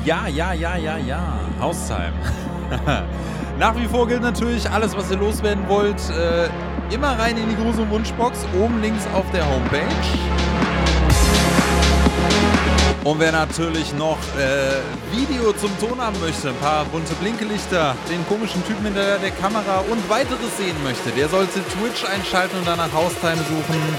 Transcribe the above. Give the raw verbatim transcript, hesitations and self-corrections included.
Ja, ja, ja, ja, ja. Haustime. Nach wie vor gilt natürlich, alles, was ihr loswerden wollt, äh, immer rein in die große Wunschbox, oben links auf der Homepage. Und wer natürlich noch äh, Video zum Ton haben möchte, ein paar bunte Blinkelichter, den komischen Typen hinter der Kamera und weiteres sehen möchte, der sollte Twitch einschalten und danach Haustime suchen.